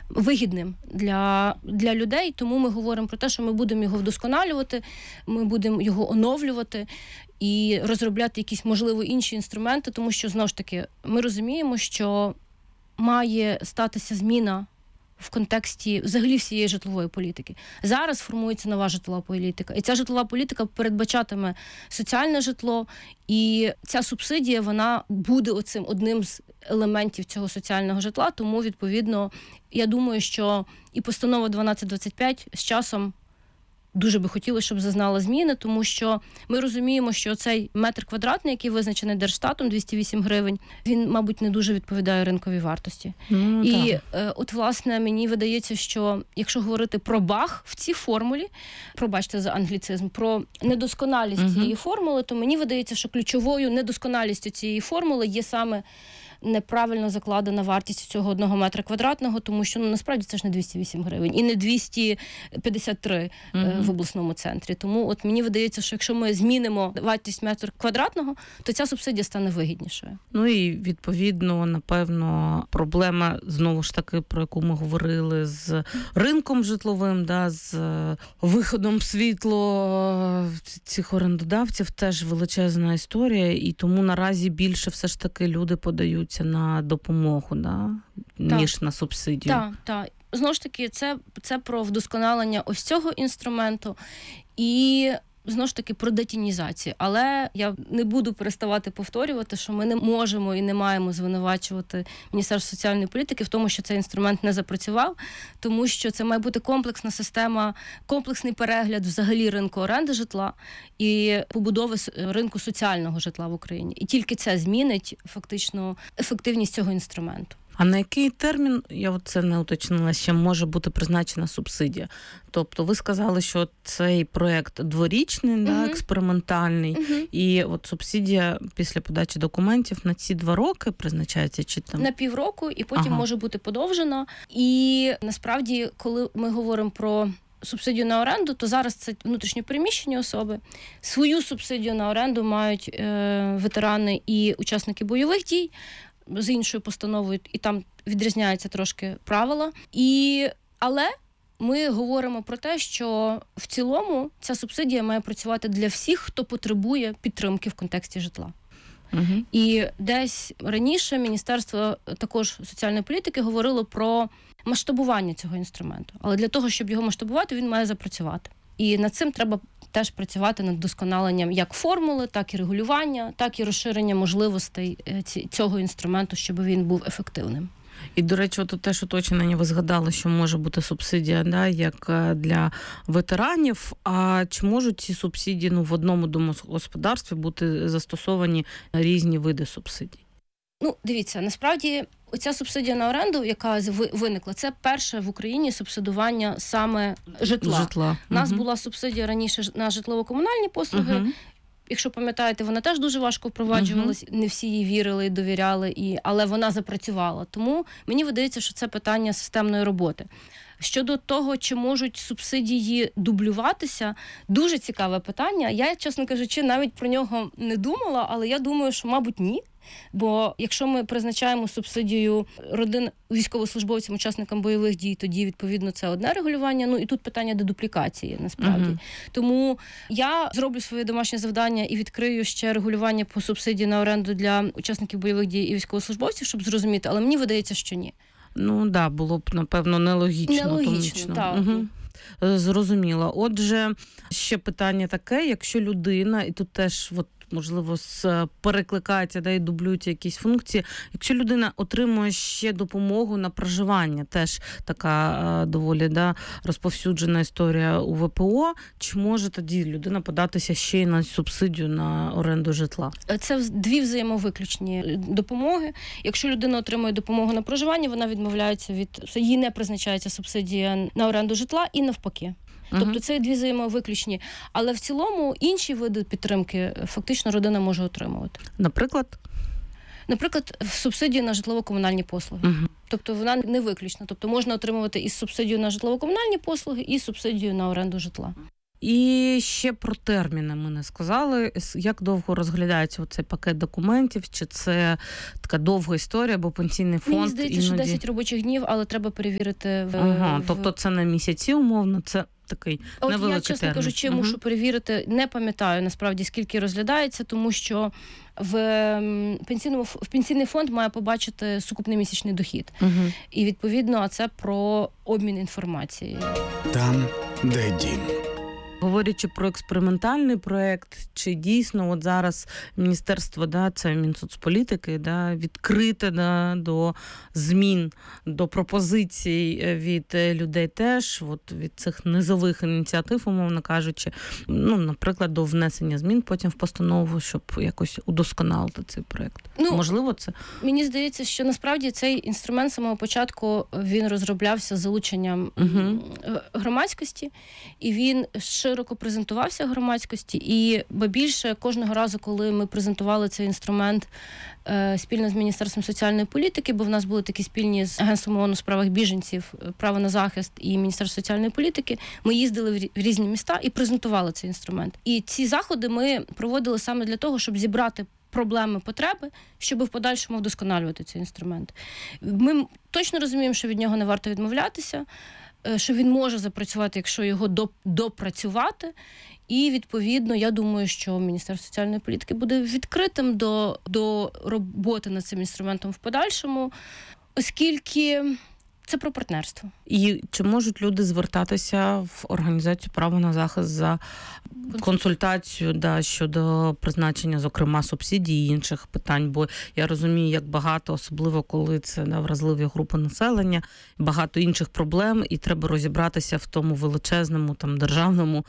вигідним для людей, тому ми говоримо про те, що ми будемо його вдосконалювати, ми будемо його оновлювати і розробляти якісь, можливо, інші інструменти, тому що, знову ж таки, ми розуміємо, що має статися зміна в контексті взагалі всієї житлової політики. Зараз формується нова житлова політика. І ця житлова політика передбачатиме соціальне житло, і ця субсидія, вона буде одним з елементів цього соціального житла, тому, відповідно, я думаю, що і постанова 1225 з часом дуже би хотілося, щоб зазнала зміни, тому що ми розуміємо, що цей метр квадратний, який визначений Держстатом, 208 гривень, він, мабуть, не дуже відповідає ринковій вартості. І от, власне, мені видається, що якщо говорити про баг в цій формулі, пробачте за англіцизм, про недосконалість цієї формули, то мені видається, що ключовою недосконалістю цієї формули є саме неправильно закладена вартість цього 1 метра квадратного, тому що, насправді, це ж не 208 гривень і не 253 в обласному центрі. Тому от мені видається, що якщо ми змінимо вартість метра квадратного, то ця субсидія стане вигіднішою. Ну і, відповідно, напевно, проблема, знову ж таки, про яку ми говорили, з ринком житловим, з виходом в світло цих орендодавців, теж величезна історія, і тому наразі більше все ж таки люди подають на допомогу, ніж на субсидію. Так. Знову ж таки, це про вдосконалення ось цього інструменту і, знову ж таки, про детінізацію. Але я не буду переставати повторювати, що ми не можемо і не маємо звинувачувати Міністерство соціальної політики в тому, що цей інструмент не запрацював, тому що це має бути комплексна система, комплексний перегляд взагалі ринку оренди житла і побудови ринку соціального житла в Україні. І тільки це змінить фактично ефективність цього інструменту. А на який термін, я це не уточнила, ще може бути призначена субсидія? Тобто ви сказали, що цей проєкт дворічний, експериментальний, і от субсидія після подачі документів на ці 2 роки призначається? Чи там? На півроку, і потім може бути подовжена. І насправді, коли ми говоримо про субсидію на оренду, то зараз це внутрішньо переміщені особи. Свою субсидію на оренду мають ветерани і учасники бойових дій, з іншою постановою, і там відрізняються трошки правила. Але ми говоримо про те, що в цілому ця субсидія має працювати для всіх, хто потребує підтримки в контексті житла. І десь раніше Міністерство також соціальної політики говорило про масштабування цього інструменту. Але для того, щоб його масштабувати, він має запрацювати. І над цим треба теж працювати над вдосконаленням як формули, так і регулювання, так і розширення можливостей цього інструменту, щоб він був ефективним. І, до речі, от теж уточнення, ви згадали, що може бути субсидія, як для ветеранів. А чи можуть ці субсидії в одному домогосподарстві бути застосовані різні види субсидій? Дивіться, насправді оця субсидія на оренду, яка виникла, це перше в Україні субсидування саме житла. У нас була субсидія раніше на житлово-комунальні послуги. Якщо пам'ятаєте, вона теж дуже важко впроваджувалась, не всі їй вірили і довіряли, але вона запрацювала. Тому мені видається, що це питання системної роботи. Щодо того, чи можуть субсидії дублюватися, дуже цікаве питання. Я, чесно кажучи, навіть про нього не думала, але я думаю, що, мабуть, ні. Бо якщо ми призначаємо субсидію родин військовослужбовцям, учасникам бойових дій, тоді, відповідно, це одне регулювання. І тут питання дедуплікації, насправді. Тому я зроблю своє домашнє завдання і відкрию ще регулювання по субсидії на оренду для учасників бойових дій і військовослужбовців, щоб зрозуміти. Але мені видається, що ні. Було б, напевно, нелогічно. Так. Зрозуміло. Отже, ще питання таке, якщо людина, і тут теж можливо, перекликається, і дублюються якісь функції. Якщо людина отримує ще допомогу на проживання, теж така доволі розповсюджена історія у ВПО, чи може тоді людина податися ще й на субсидію на оренду житла? Це 2 взаємовиключні допомоги. Якщо людина отримує допомогу на проживання, вона відмовляється їй не призначається субсидія на оренду житла і навпаки. Тобто це 2 взаємовиключні. Але в цілому інші види підтримки фактично родина може отримувати. Наприклад? Наприклад, субсидію на житлово-комунальні послуги. Тобто вона не виключна. Тобто можна отримувати і субсидію на житлово-комунальні послуги, і субсидію на оренду житла. І ще про терміни ми не сказали. Як довго розглядається цей пакет документів? Чи це така довга історія, бо пенсійний фонд Мені здається, що 10 робочих днів, але треба перевірити. Тобто це на місяці умовно, це такий невеликий термін. Я, чесно кажучи, мушу перевірити. Не пам'ятаю, насправді, скільки розглядається, тому що в пенсійний фонд має побачити сукупний місячний дохід. І, відповідно, це про обмін інформацією. Там, де дім. Говорячи про експериментальний проєкт, чи дійсно от зараз міністерство, це Мінсоцполітики, відкрите до змін, до пропозицій від людей теж, від цих низових ініціатив, умовно кажучи, наприклад, до внесення змін потім в постанову, щоб якось удосконалити цей проєкт. Можливо, це? Мені здається, що насправді цей інструмент з самого початку, він розроблявся з залученням громадськості, і він широко презентувався громадськості, і більше кожного разу, коли ми презентували цей інструмент спільно з Міністерством соціальної політики, бо в нас були такі спільні з Агентством ООН у справах біженців, право на захист і Міністерство соціальної політики, ми їздили в різні міста і презентували цей інструмент. І ці заходи ми проводили саме для того, щоб зібрати проблеми, потреби, щоб в подальшому вдосконалювати цей інструмент. Ми точно розуміємо, що від нього не варто відмовлятися, що він може запрацювати, якщо його допрацювати. І, відповідно, я думаю, що Міністерство соціальної політики буде відкритим до роботи над цим інструментом в подальшому, оскільки це про партнерство. І чи можуть люди звертатися в організацію «Право на захист» за консультацію щодо призначення, зокрема, субсидій і інших питань? Бо я розумію, як багато, особливо коли це вразливі групи населення, багато інших проблем, і треба розібратися в тому величезному державному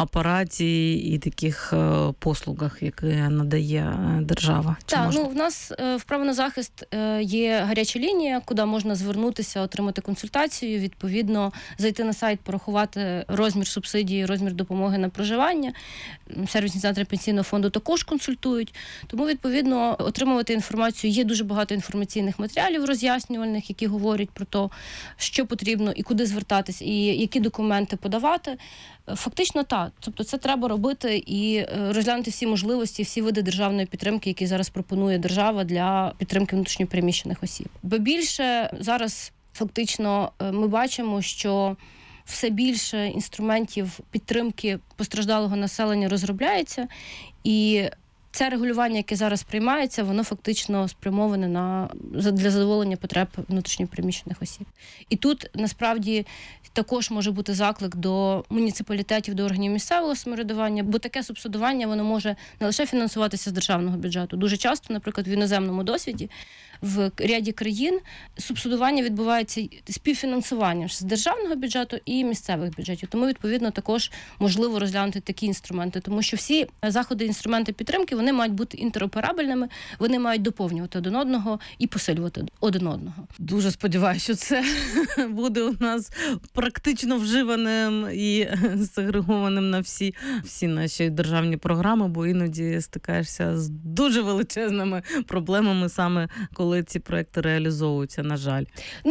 апараті і таких послугах, які надає держава. Так, в нас в «Право на захист» є гаряча лінія, куди можна звернутися, отримати консультацію, відповідно, зайти на сайт, порахувати розмір субсидії, розмір допомоги на проживання. Сервісні центри пенсійного фонду також консультують. Тому, відповідно, отримувати інформацію. Є дуже багато інформаційних матеріалів роз'яснювальних, які говорять про те, що потрібно і куди звертатись, і які документи подавати. Фактично, так. Тобто це треба робити і розглянути всі можливості, всі види державної підтримки, які зараз пропонує держава для підтримки внутрішньо переміщених осіб. Бо більше зараз фактично ми бачимо, що все більше інструментів підтримки постраждалого населення розробляється, і це регулювання, яке зараз приймається, воно фактично спрямоване для задоволення потреб внутрішньо переміщених осіб. І тут, насправді, також може бути заклик до муніципалітетів, до органів місцевого самоврядування, бо таке субсидування, воно може не лише фінансуватися з державного бюджету. Дуже часто, наприклад, в іноземному досвіді в ряді країн субсидування відбувається співфінансування з державного бюджету і місцевих бюджетів. Тому, відповідно, також можливо розглянути такі інструменти, тому що всі заходи, інструменти підтримки, вони мають бути інтероперабельними, вони мають доповнювати один одного і посилювати один одного. Дуже сподіваюся, що це буде у нас практично вживаним і сегрегованим на всі наші державні програми, бо іноді стикаєшся з дуже величезними проблемами саме коли ці проекти реалізовуються, на жаль.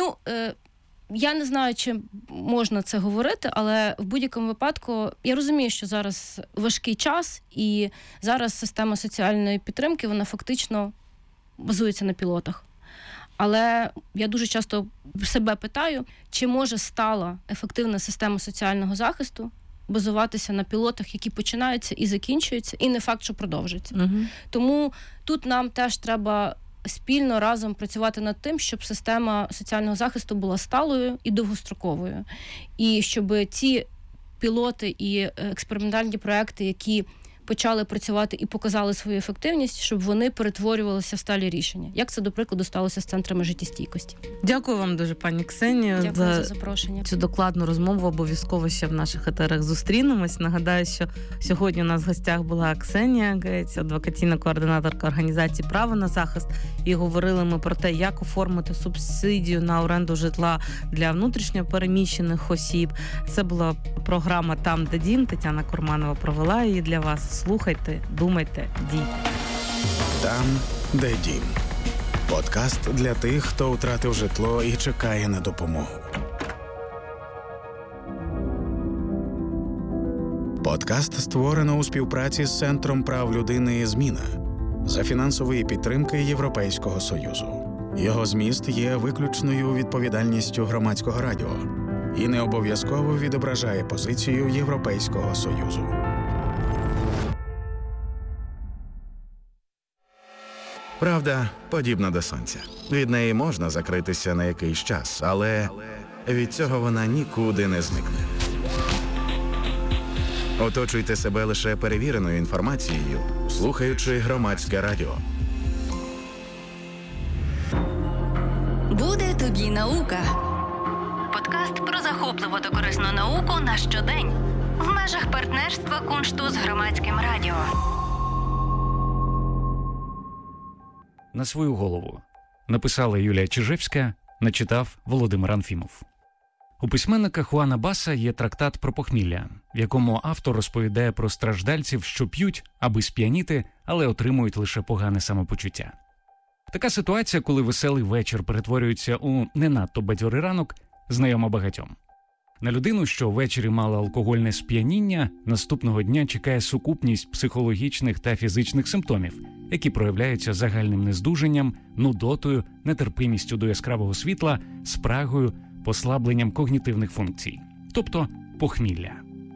Я не знаю, чи можна це говорити, але в будь-якому випадку я розумію, що зараз важкий час, і зараз система соціальної підтримки, вона фактично базується на пілотах. Але я дуже часто себе питаю, чи може стала ефективна система соціального захисту базуватися на пілотах, які починаються і закінчуються, і не факт, що продовжуються. Тому тут нам теж треба спільно разом працювати над тим, щоб система соціального захисту була сталою і довгостроковою. І щоб ці пілоти і експериментальні проекти, які почали працювати і показали свою ефективність, щоб вони перетворювалися в сталі рішення. Як це, до прикладу, сталося з центрами життєстійкості. Дякую вам дуже, пані Ксенію, за запрошення. Цю докладну розмову. Обов'язково ще в наших етерах зустрінемось. Нагадаю, що сьогодні у нас в гостях була Ксенія Гець, адвокаційна координаторка організації «Право на захист». І говорили ми про те, як оформити субсидію на оренду житла для внутрішньо переміщених осіб. Це була програма «Там, де дім». Тетяна Курманова провела її для вас. Слухайте, думайте, дійте. Там, де дім. Подкаст для тих, хто втратив житло і чекає на допомогу. Подкаст створено у співпраці з Центром прав людини «Зміна» за фінансової підтримки Європейського Союзу. Його зміст є виключною відповідальністю Громадського радіо і не обов'язково відображає позицію Європейського Союзу. Правда подібна до сонця. Від неї можна закритися на якийсь час, але від цього вона нікуди не зникне. Оточуйте себе лише перевіреною інформацією, слухаючи Громадське радіо. Буде тобі наука. Подкаст про захопливу та корисну науку на щодень. В межах партнерства Куншту з Громадським радіо. На свою голову. Написала Юлія Чижевська, начитав Володимир Анфімов. У письменника Хуана Баса є трактат про похмілля, в якому автор розповідає про страждальців, що п'ють, аби сп'яніти, але отримують лише погане самопочуття. Така ситуація, коли веселий вечір перетворюється у не надто бадьорий ранок, знайома багатьом. На людину, що ввечері мала алкогольне сп'яніння, наступного дня чекає сукупність психологічних та фізичних симптомів, які проявляються загальним нездужанням, нудотою, нетерпимістю до яскравого світла, спрагою, послабленням когнітивних функцій, тобто похмілля.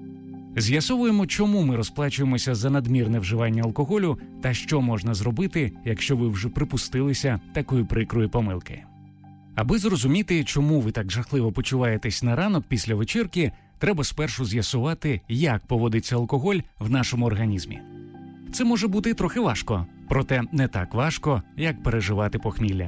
З'ясовуємо, чому ми розплачуємося за надмірне вживання алкоголю та що можна зробити, якщо ви вже припустилися такої прикрої помилки. Аби зрозуміти, чому ви так жахливо почуваєтесь на ранок після вечірки, треба спершу з'ясувати, як поводиться алкоголь в нашому організмі. Це може бути трохи важко, проте не так важко, як переживати похмілля.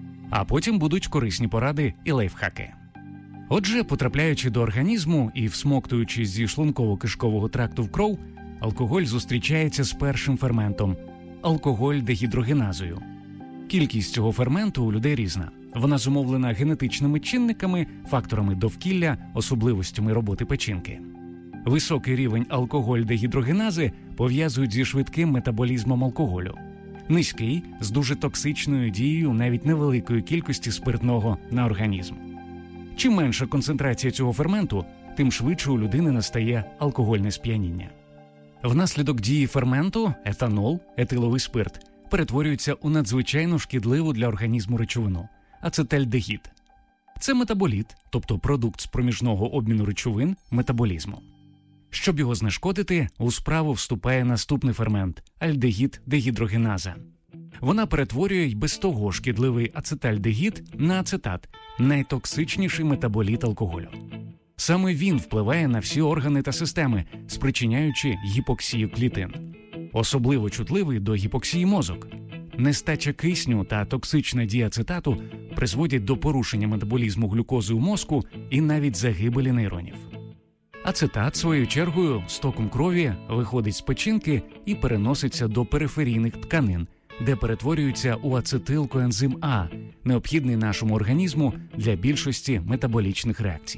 А потім будуть корисні поради і лайфхаки. Отже, потрапляючи до організму і всмоктуючи зі шлунково-кишкового тракту в кров, алкоголь зустрічається з першим ферментом – алкоголь-дегідрогеназою. Кількість цього ферменту у людей різна. Вона зумовлена генетичними чинниками, факторами довкілля, особливостями роботи печінки. Високий рівень алкоголь-дегідрогенази пов'язують зі швидким метаболізмом алкоголю. Низький – з дуже токсичною дією навіть невеликої кількості спиртного на організм. Чим менша концентрація цього ферменту, тим швидше у людини настає алкогольне сп'яніння. Внаслідок дії ферменту етанол, етиловий спирт, перетворюється у надзвичайно шкідливу для організму речовину – ацетальдегід. Це метаболіт, тобто продукт з проміжного обміну речовин метаболізму. Щоб його знешкодити, у справу вступає наступний фермент – альдегід-дегідрогеназа. Вона перетворює й без того шкідливий ацетальдегід на ацетат – найтоксичніший метаболіт алкоголю. Саме він впливає на всі органи та системи, спричиняючи гіпоксію клітин. Особливо чутливий до гіпоксії мозок. Нестача кисню та токсична дія ацетату призводять до порушення метаболізму глюкози у мозку і навіть загибелі нейронів. Ацетат, своєю чергою, стоком крові виходить з печінки і переноситься до периферійних тканин, де перетворюється у ацетилкоензим А, необхідний нашому організму для більшості метаболічних реакцій.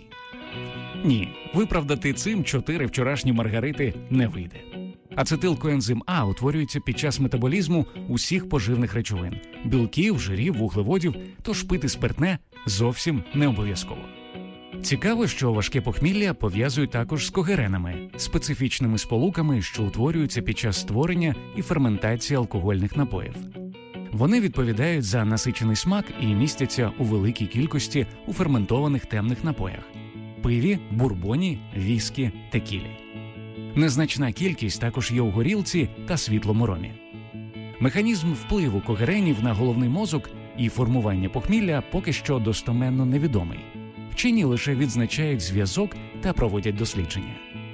Ні, виправдати цим 4 вчорашні маргарити не вийде. Ацетилкоензим А утворюється під час метаболізму усіх поживних речовин – білків, жирів, вуглеводів, тож пити спиртне зовсім не обов'язково. Цікаво, що важке похмілля пов'язують також з когеренами – специфічними сполуками, що утворюються під час створення і ферментації алкогольних напоїв. Вони відповідають за насичений смак і містяться у великій кількості у ферментованих темних напоях – пиві, бурбоні, віскі, текілі. Незначна кількість також є у горілці та світлому ромі. Механізм впливу когеренів на головний мозок і формування похмілля поки що достеменно невідомий. Вчені лише відзначають зв'язок та проводять дослідження.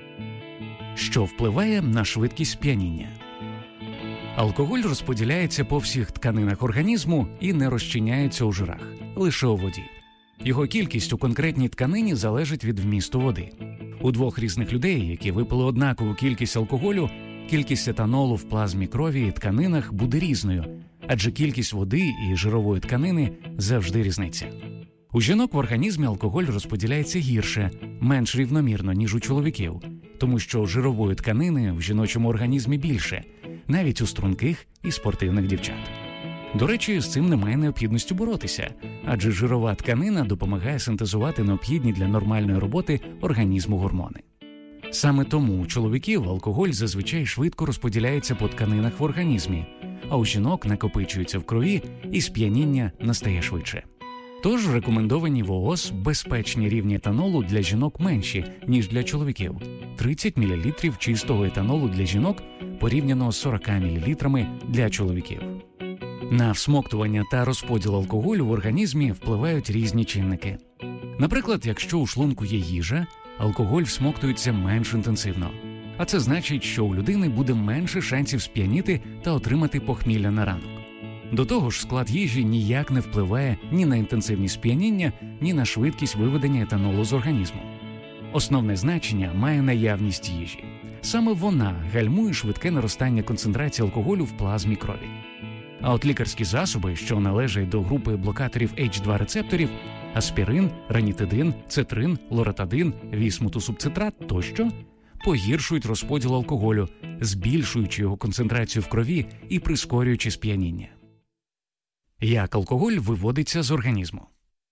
Що впливає на швидкість сп'яніння? Алкоголь розподіляється по всіх тканинах організму і не розчиняється у жирах, лише у воді. Його кількість у конкретній тканині залежить від вмісту води. У 2 різних людей, які випили однакову кількість алкоголю, кількість етанолу в плазмі крові і тканинах буде різною, адже кількість води і жирової тканини завжди різниця. У жінок в організмі алкоголь розподіляється гірше, менш рівномірно, ніж у чоловіків, тому що жирової тканини в жіночому організмі більше, навіть у струнких і спортивних дівчат. До речі, з цим немає необхідності боротися, адже жирова тканина допомагає синтезувати необхідні для нормальної роботи організму гормони. Саме тому у чоловіків алкоголь зазвичай швидко розподіляється по тканинах в організмі, а у жінок накопичується в крові і сп'яніння настає швидше. Тож рекомендовані ВООЗ безпечні рівні етанолу для жінок менші, ніж для чоловіків – 30 мл чистого етанолу для жінок порівняно з 40 мл для чоловіків. На всмоктування та розподіл алкоголю в організмі впливають різні чинники. Наприклад, якщо у шлунку є їжа, алкоголь всмоктується менш інтенсивно. А це значить, що у людини буде менше шансів сп'яніти та отримати похмілля на ранок. До того ж, склад їжі ніяк не впливає ні на інтенсивність сп'яніння, ні на швидкість виведення етанолу з організму. Основне значення має наявність їжі. Саме вона гальмує швидке наростання концентрації алкоголю в плазмі крові. А от лікарські засоби, що належать до групи блокаторів H2-рецепторів – аспірин, ранітидин, цетрин, лоратадин, вісмутусубцитрат тощо – погіршують розподіл алкоголю, збільшуючи його концентрацію в крові і прискорюючи сп'яніння. Як алкоголь виводиться з організму?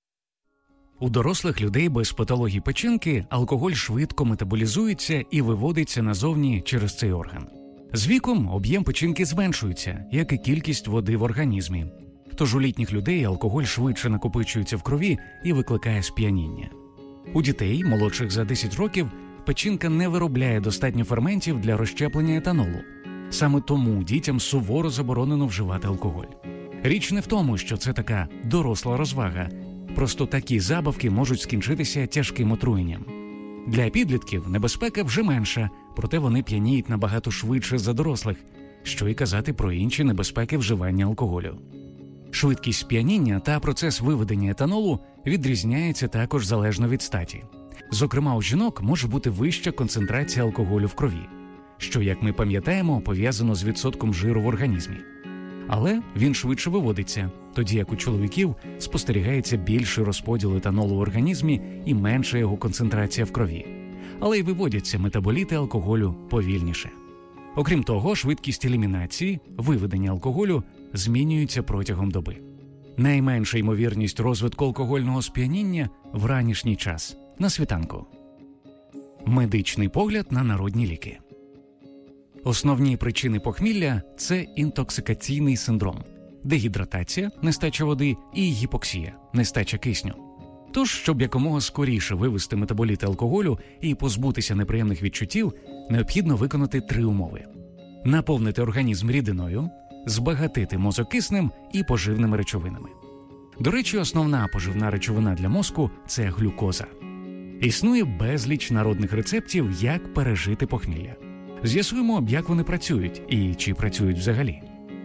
У дорослих людей без патології печінки алкоголь швидко метаболізується і виводиться назовні через цей орган. З віком об'єм печінки зменшується, як і кількість води в організмі. Тож у літніх людей алкоголь швидше накопичується в крові і викликає сп'яніння. У дітей, молодших за 10 років, печінка не виробляє достатньо ферментів для розщеплення етанолу. Саме тому дітям суворо заборонено вживати алкоголь. Річ не в тому, що це така доросла розвага. Просто такі забавки можуть скінчитися тяжким отруєнням. Для підлітків небезпека вже менша, проте вони п'яніють набагато швидше за дорослих, що й казати про інші небезпеки вживання алкоголю. Швидкість сп'яніння та процес виведення етанолу відрізняється також залежно від статі. Зокрема, у жінок може бути вища концентрація алкоголю в крові, що, як ми пам'ятаємо, пов'язано з відсотком жиру в організмі. Але він швидше виводиться, тоді як у чоловіків спостерігається більший розподіл етанолу в організмі і менша його концентрація в крові. Але й виводяться метаболіти алкоголю повільніше. Окрім того, швидкість елімінації, виведення алкоголю змінюється протягом доби. Найменша ймовірність розвитку алкогольного сп'яніння в ранішній час, на світанку. Медичний погляд на народні ліки. Основні причини похмілля – це інтоксикаційний синдром, дегідратація, нестача води і гіпоксія, нестача кисню. Тож, щоб якомога скоріше вивести метаболіти алкоголю і позбутися неприємних відчуттів, необхідно виконати 3 умови. Наповнити організм рідиною, збагатити мозок киснем і поживними речовинами. До речі, основна поживна речовина для мозку – це глюкоза. Існує безліч народних рецептів, як пережити похмілля. З'ясуємо, як вони працюють і чи працюють взагалі.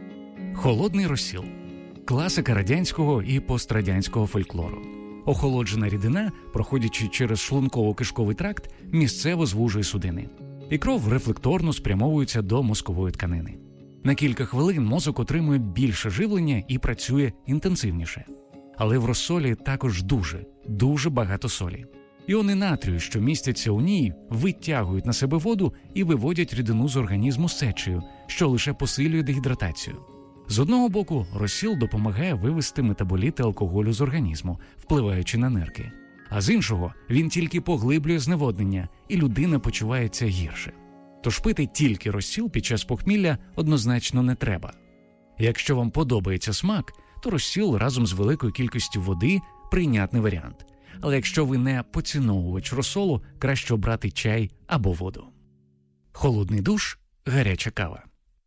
Холодний розсіл – класика радянського і пострадянського фольклору. Охолоджена рідина, проходячи через шлунково-кишковий тракт, місцево звужує судини. І кров рефлекторно спрямовується до мозкової тканини. На кілька хвилин мозок отримує більше живлення і працює інтенсивніше. Але в розсолі також дуже багато солі. Іони натрію, що містяться у ній, витягують на себе воду і виводять рідину з організму сечею, що лише посилює дегідратацію. З одного боку, розсіл допомагає вивести метаболіти алкоголю з організму, впливаючи на нирки. А з іншого, він тільки поглиблює зневоднення, і людина почувається гірше. Тож пити тільки розсіл під час похмілля однозначно не треба. Якщо вам подобається смак, то розсіл разом з великою кількістю води – прийнятний варіант. Але якщо ви не поціновувач розсолу, краще обрати чай або воду. Холодний душ – гаряча кава.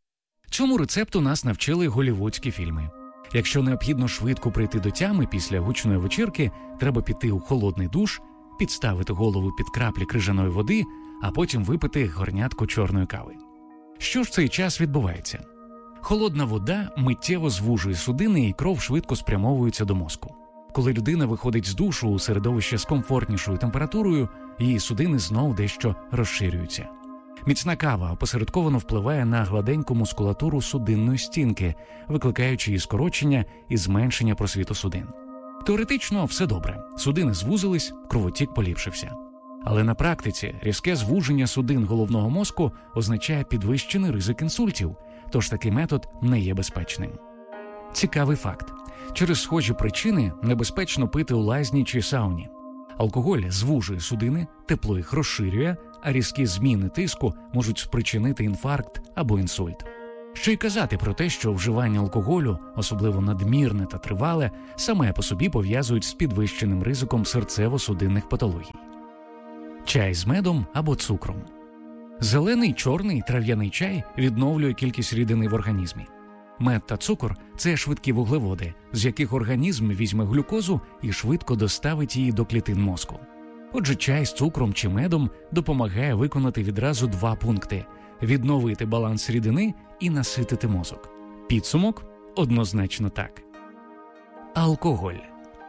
Цьому рецепту нас навчили голлівудські фільми. Якщо необхідно швидко прийти до тями після гучної вечірки, треба піти у холодний душ, підставити голову під краплі крижаної води, а потім випити горнятку чорної кави. Що ж в цей час відбувається? Холодна вода миттєво звужує судини і кров швидко спрямовується до мозку. Коли людина виходить з душу у середовище з комфортнішою температурою, її судини знов дещо розширюються. Міцна кава опосередковано впливає на гладеньку мускулатуру судинної стінки, викликаючи її скорочення і зменшення просвіту судин. Теоретично все добре, судини звузились, кровотік поліпшився. Але на практиці різке звуження судин головного мозку означає підвищений ризик інсультів, тож такий метод не є безпечним. Цікавий факт. Через схожі причини небезпечно пити у лазні чи сауні. Алкоголь звужує судини, тепло їх розширює, а різкі зміни тиску можуть спричинити інфаркт або інсульт. Що й казати про те, що вживання алкоголю, особливо надмірне та тривале, саме по собі пов'язують з підвищеним ризиком серцево-судинних патологій. Чай з медом або цукром. Зелений, чорний, трав'яний чай відновлює кількість рідини в організмі. Мед та цукор – це швидкі вуглеводи, з яких організм візьме глюкозу і швидко доставить її до клітин мозку. Отже, чай з цукром чи медом допомагає виконати відразу 2 пункти – відновити баланс рідини і наситити мозок. Підсумок – однозначно так. Алкоголь.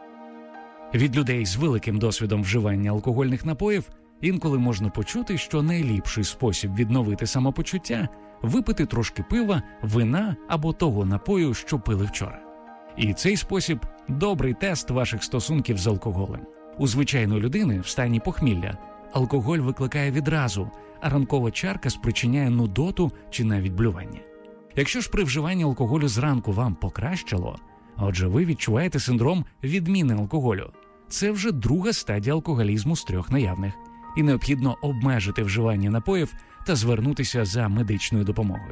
Від людей з великим досвідом вживання алкогольних напоїв інколи можна почути, що найліпший спосіб відновити самопочуття – випити трошки пива, вина або того напою, що пили вчора. І цей спосіб – добрий тест ваших стосунків з алкоголем. У звичайної людини в стані похмілля алкоголь викликає відразу, а ранкова чарка спричиняє нудоту чи навіть блювання. Якщо ж при вживанні алкоголю зранку вам покращило, отже ви відчуваєте синдром відміни алкоголю. Це вже друга стадія алкоголізму з 3 наявних, і необхідно обмежити вживання напоїв та звернутися за медичною допомогою.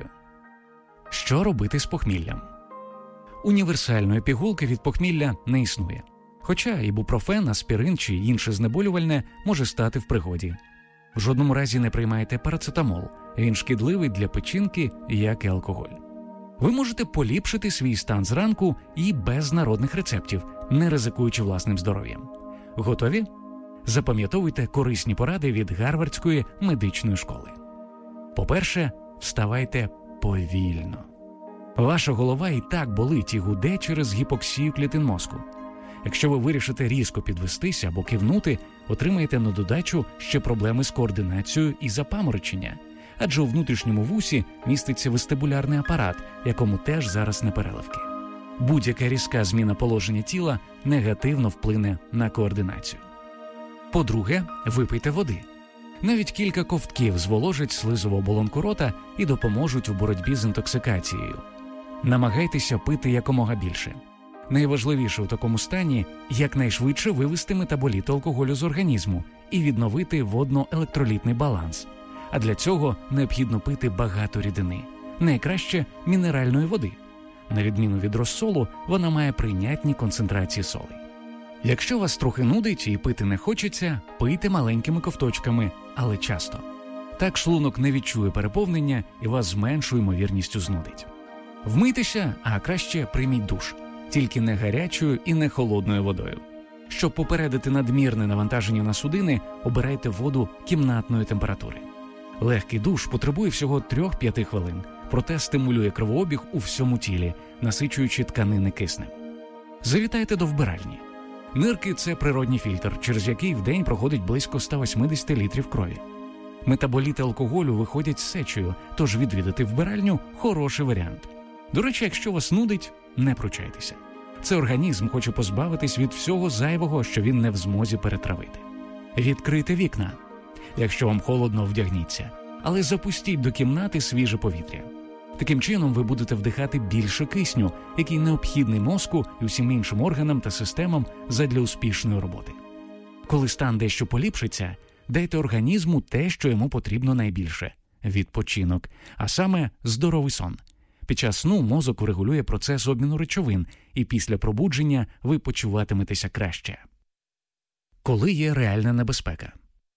Що робити з похміллям? Універсальної пігулки від похмілля не існує. Хоча ібупрофен, аспірин чи інше знеболювальне може стати в пригоді. В жодному разі не приймайте парацетамол, він шкідливий для печінки, як і алкоголь. Ви можете поліпшити свій стан зранку і без народних рецептів, не ризикуючи власним здоров'ям. Готові? Запам'ятовуйте корисні поради від Гарвардської медичної школи. По-перше, вставайте повільно. Ваша голова і так болить і гуде через гіпоксію клітин мозку. Якщо ви вирішите різко підвестися або кивнути, отримаєте на додачу ще проблеми з координацією і запаморочення, адже у внутрішньому вусі міститься вестибулярний апарат, якому теж зараз не переливки. Будь-яка різка зміна положення тіла негативно вплине на координацію. По-друге, випийте води. Навіть кілька ковтків зволожать слизову оболонку рота і допоможуть у боротьбі з інтоксикацією. Намагайтеся пити якомога більше. Найважливіше у такому стані – якнайшвидше вивести метаболіти алкоголю з організму і відновити водно-електролітний баланс. А для цього необхідно пити багато рідини, найкраще мінеральної води. На відміну від розсолу, вона має прийнятні концентрації солей. Якщо вас трохи нудить і пити не хочеться, пийте маленькими ковточками, але часто. Так шлунок не відчує переповнення і вас з меншою ймовірністю знудить. Вмийтеся, а краще прийміть душ. Тільки не гарячою і не холодною водою. Щоб попередити надмірне навантаження на судини, обирайте воду кімнатної температури. Легкий душ потребує всього 3-5 хвилин, проте стимулює кровообіг у всьому тілі, насичуючи тканини киснем. Завітайте до вбиральні. Нирки – це природній фільтр, через який в день проходить близько 180 літрів крові. Метаболіти алкоголю виходять з сечею, тож відвідати вбиральню – хороший варіант. До речі, якщо вас нудить, не пручайтеся. Це організм хоче позбавитись від всього зайвого, що він не в змозі перетравити. Відкрийте вікна. Якщо вам холодно, вдягніться. Але запустіть до кімнати свіже повітря. Таким чином ви будете вдихати більше кисню, який необхідний мозку і усім іншим органам та системам задля успішної роботи. Коли стан дещо поліпшиться, дайте організму те, що йому потрібно найбільше – відпочинок, а саме здоровий сон. Під час сну мозок регулює процес обміну речовин, і після пробудження ви почуватиметеся краще. Коли є реальна небезпека?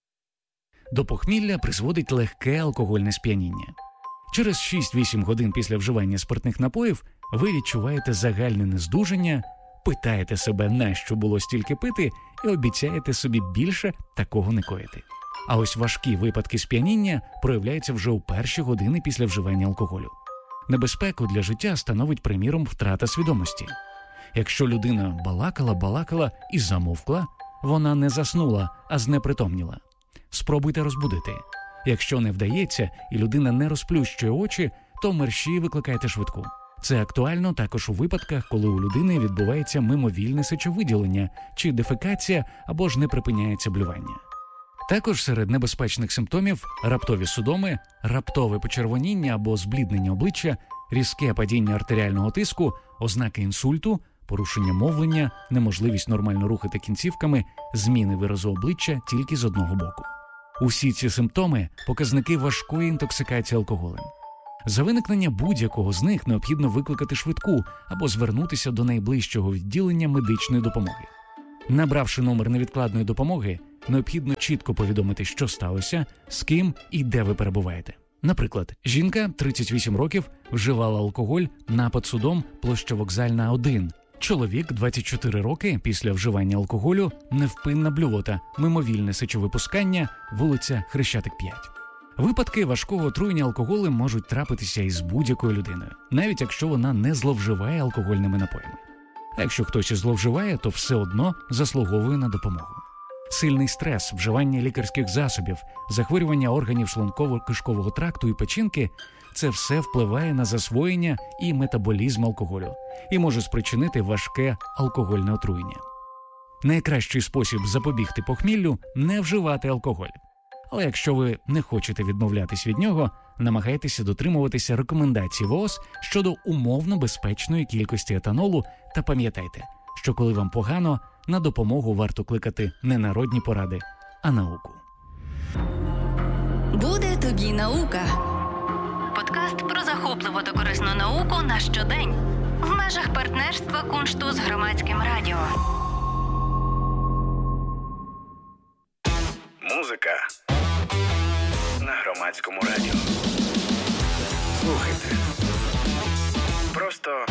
До похмілля призводить легке алкогольне сп'яніння. Через 6-8 годин після вживання спиртних напоїв ви відчуваєте загальне нездужання, питаєте себе, нащо було стільки пити, і обіцяєте собі більше такого не коїти. А ось важкі випадки сп'яніння проявляються вже у перші години після вживання алкоголю. Небезпеку для життя становить, приміром, втрата свідомості. Якщо людина балакала і замовкла, вона не заснула, а знепритомніла. Спробуйте розбудити. Якщо не вдається і людина не розплющує очі, то мерщій викликайте швидку. Це актуально також у випадках, коли у людини відбувається мимовільне сечовиділення чи дефекація або ж не припиняється блювання. Також серед небезпечних симптомів – раптові судоми, раптове почервоніння або збліднення обличчя, різке падіння артеріального тиску, ознаки інсульту, порушення мовлення, неможливість нормально рухати кінцівками, зміни виразу обличчя тільки з одного боку. Усі ці симптоми – показники важкої інтоксикації алкоголем. За виникнення будь-якого з них необхідно викликати швидку або звернутися до найближчого відділення медичної допомоги. Набравши номер невідкладної допомоги, необхідно чітко повідомити, що сталося, з ким і де ви перебуваєте. Наприклад, жінка, 38 років, вживала алкоголь, напад судом, площа Вокзальна, 1. Чоловік, 24 роки, після вживання алкоголю, невпинна блювота, мимовільне сечовипускання, вулиця Хрещатик, 5. Випадки важкого отруєння алкоголем можуть трапитися із будь-якою людиною, навіть якщо вона не зловживає алкогольними напоями. А якщо хтось і зловживає, то все одно заслуговує на допомогу. Сильний стрес, вживання лікарських засобів, захворювання органів шлунково-кишкового тракту і печінки – це все впливає на засвоєння і метаболізм алкоголю і може спричинити важке алкогольне отруєння. Найкращий спосіб запобігти похміллю – не вживати алкоголь. Але якщо ви не хочете відмовлятись від нього, намагайтеся дотримуватися рекомендацій ВООЗ щодо умовно безпечної кількості етанолу та пам'ятайте, що коли вам погано, на допомогу варто кликати не народні поради, а науку. Буде тобі наука. Подкаст про захопливу та корисну науку на щодень. В межах партнерства Куншту з Громадським радіо. Музика на Громадському радіо. Слухайте. Просто